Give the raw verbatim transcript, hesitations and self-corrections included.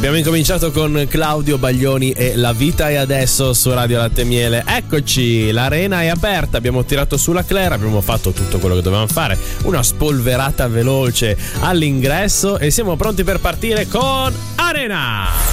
Abbiamo incominciato con Claudio Baglioni e La vita è adesso su Radio Latte e Miele. Eccoci, l'arena è aperta, abbiamo tirato sulla Claire, abbiamo fatto tutto quello che dovevamo fare, una spolverata veloce all'ingresso e siamo pronti per partire con Arena!